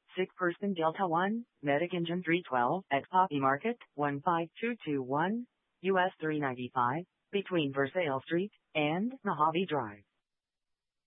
6-person Delta 1, Medic Engine 312, at Poppy Market, 15221, US 395, between Versailles Street and Mojave Drive.